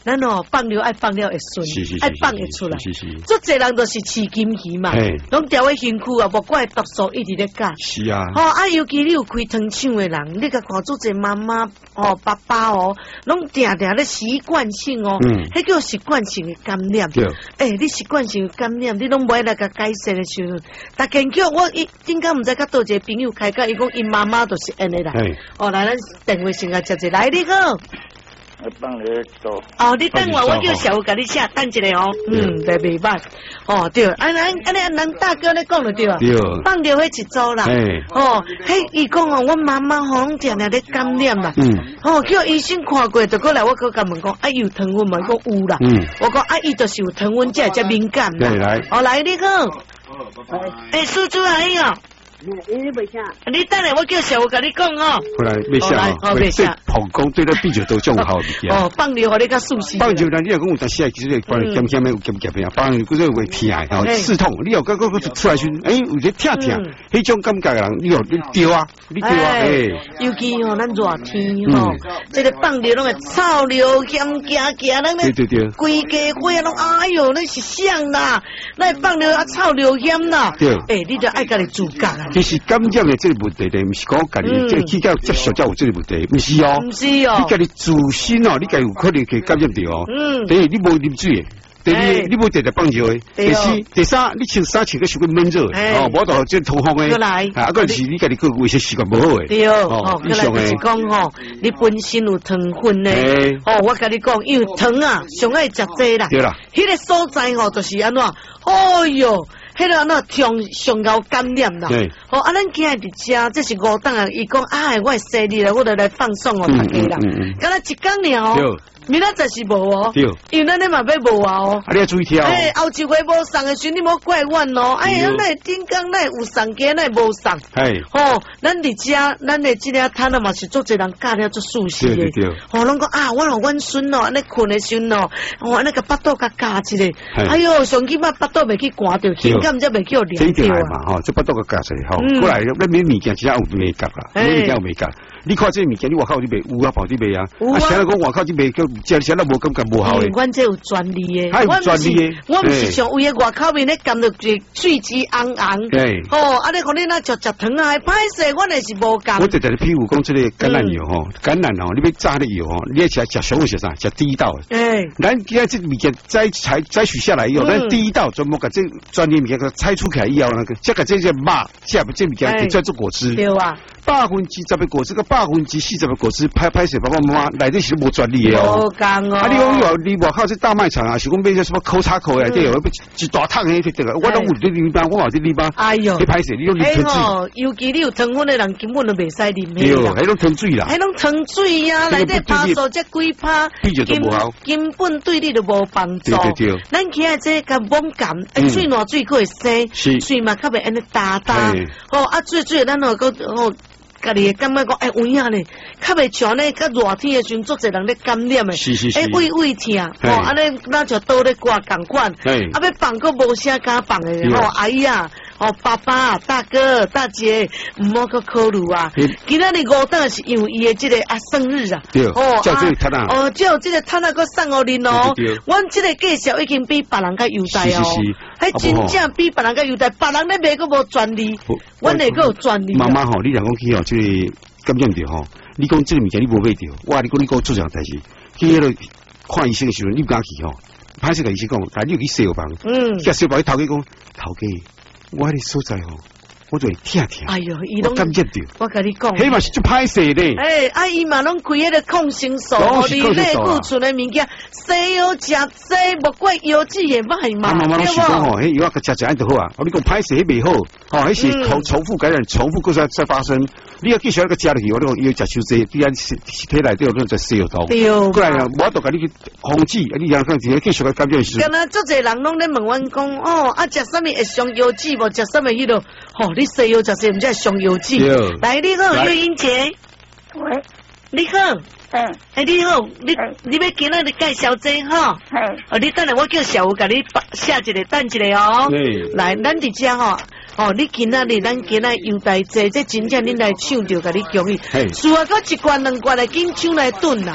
咱哦放尿爱放尿会顺，爱放会出来。足侪人都是饲金鱼嘛，拢调喺身躯啊，无怪毒素一直咧加。 是啊， 尤其你有开汤厂的人，你甲看足侪妈妈爸爸拢定定咧习惯性迄叫习惯性的感染。你习惯性的感染，你拢无来甲改善的时阵，但研究我顶间毋知甲倒一个朋友开讲，伊讲因妈妈就是安尼啦。来咱电话先甲接一来，你好。 我帮你做。 你等我叫小吴甲你写，等一下袂歹。对，安尼大哥咧讲就对啊。对。放掉迄一组啦。伊讲我妈妈拢定定咧感染啦。叫医生看过，就过来我佮甲问讲，有糖分嘛？伊讲有啦。我讲伊就是有糖分，才敏感啦。来，你好。叔叔来哦。 你袂写？ 你等下，我叫小吴甲你讲哦。 过来，别写哦。别写。膀胱对咱比较都种好物件。 放尿，你较舒适。 放尿，你若讲有当时其实帮你减减的有减减的，帮你嗰个会疼啊，刺痛。你又嗰出来时，有啲疼，迄种感觉人，你丢啊。 尤其咱热天这个放尿拢会臭流咸夹，咱咧规家伙拢哎哟，那是香啦，那放尿臭流咸啦。你就爱家己自觉啊。 其实感染的这个问题咧，唔是讲家己即去到接受才有这个问题，唔是哦。你家己自身你家有可能去感染到哦。第一，你无啉水。第二，你无直直放尿的。第四、第三，你穿衫穿个伤过闷热的，无到即通风的。个是你家己个卫生习惯无好的。 对过来就是讲你本身有糖分呢。我甲你讲，因为糖啊，上爱食济啦。对啦。迄个所在就是安怎？哟。迄个那上高感染啦，咱今日伫遮，这是5档啊。伊讲我生日啦，我就来放松大家啦。敢若一天尔明仔载是无因为咱咧嘛要无啊你要注意听后一回无送的时，你莫怪阮咱会顶工咱有送家，咱无送。咱伫遮，咱的这个摊啊嘛是足侪人教了足舒适的。拢讲我阮孙安尼困的时阵安尼个巴肚甲夹一个，上起码巴肚袂去寒着，心感则袂去凉着嘛。这巴肚甲夹一个过来，咱买物件其实有美感啦，买物件有美感。你看这物件，你外口你卖有啊，跑你卖啊。现在讲外口你卖叫食现在无感觉无好诶。 阮这有专利诶， 有专利诶。 我毋是像为个外口面咧甘着一水质红红。你看你那食糖啊，歹势，阮也是无甘。 我直直譬如讲这个橄榄油橄榄你要炸的油你要食上好食啥？食第一道。咱今仔这物件摘取下来以后，咱第一道专门把这专利物件给拆出来以后，这个这些肉，这物件可以做果汁。对啊。10%的果汁跟40%的果汁，拍摄爸爸妈妈内底是无专利的无讲你外口这大卖场啊，是讲买些什么口插口的，对，一大桶的对个，我拢有伫里边，我有伫里边。哎哟，你拍摄你用啉糖水， 尤其你有糖分的人根本都袂使啉。 对，迄种糖水啦， 迄种糖水呀，内底拍数这几趴，根本对你都无帮助。对，咱起来这个猛感，水暖水可会生，水嘛较袂安尼打。最咱家己感觉讲，有影咧，较袂像咧，较热天的时阵，足侪人咧感染的，胃疼，安尼那就倒咧挂共款，要放个无啥敢放的，阿姨啊，爸爸、大哥、大姐，唔好去考虑啊。今仔日5档是因为伊的这个生日啊， 叫这个摊啊， 叫这个摊啊，佮送互恁哦。阮这个介绍已经比别人较优待哦，迄真正比别人较优待，别人咧卖佮无专利，阮那个有专利。 妈妈你若讲去这个感染着你讲这个物件你无买着，你讲做啥代志？去迄个看医生的时候，你不敢去歹势甲医生讲，但你有去小房，甲小房头家讲，头家，我迄个所在我就会听。哎哟，伊拢感染着。 我甲你讲， 迄嘛是足歹势咧。 伊嘛拢开迄个抗生素，你内固醇的物件，西药食济，莫怪药剂也歹嘛。 妈妈拢是讲迄药啊，食安就好啊。你讲歹势迄袂好，迄是重复感染，重复再发生。你要继续那个食落去，我讲要食伤济，必然体内底有那个西药毒。对。过来啊，我都甲你去防止，你让讲直接继续个感染是。 敢若足侪人拢咧问阮讲，食啥物会伤药剂无？食啥物迄落？你西药食啥毋知伤药剂？来，你好，月英姐。 喂。 你好。你好，你要今仔日介绍这你等下我叫小吴甲你写一个，等一个哦。来，咱伫遮你今仔日咱今仔优待这真正恁来抢着甲你恭喜。事啊，搁1罐2罐来紧抢来炖啦。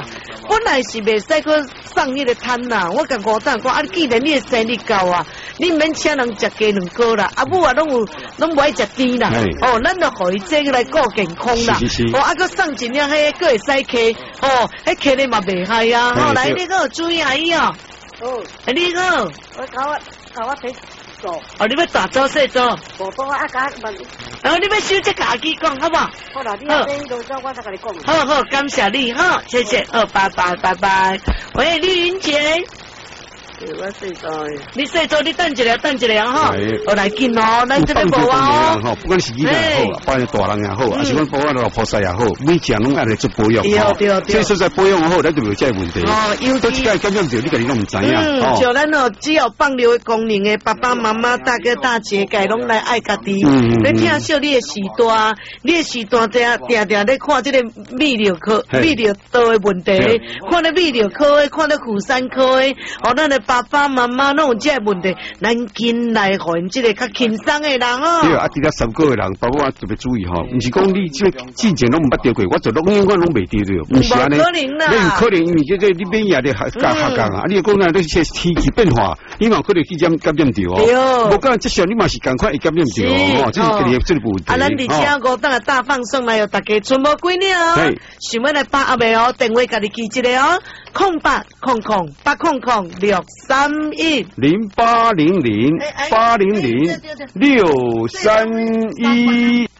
本来是袂使去送迄个摊呐，我甲吴董讲，啊，既然你的生意够啊，你免请人食鸡两个啦，阿母啊拢不爱食甜啦，哦，咱就互伊这个来顾健康啦，哦，啊，佮送一两迄个会使客，哦，迄客咧嘛袂害啊，哦，来你个注意阿姨哦，哦，你个， 我搞我睇做， 哦，你要大做细做， 无帮我啊家问， 你要小只家己讲好不好？ 好啦，你啊先做咗，我再甲你讲。 好好，感谢你哈，谢谢，拜拜。喂，丽云姐。 我睡着， 你睡着，你等一下哈，我来紧哦，咱这边无啊哦，不管是囡仔也好，不管是大人也好，还是阮保安老菩萨也好，每件拢爱来做保养， 对， 所以说在保养好，咱就没有这问题。 哦，尤其感染着，你家己拢唔知影。 像咱哦，只要放疗的工人的爸爸妈妈、大哥大姐，家拢来爱家己。你听说你的时段定咧看这个泌尿科、泌尿道的问题，看咧泌尿科的，看咧妇产科的，哦，咱的爸爸妈妈拢有这个问题，咱紧来互因这个较轻松的人哦。 对啊，除了3个的人，包括我特别注意吼，唔是讲你这个之前拢唔捌得过，我做永远我拢袂得着，唔是安尼。你有可能因为这个你免疫力下降啊，你讲啊，你这天气变化，你嘛可能去感染着哦。无讲即上你嘛是赶快会感染着哦，这是这个问题。 啊，咱伫遮5档大放送来哦，大家存无几年哦，想要来把握未哦，电话家己记一个哦，0800-800-631。0800-800-631。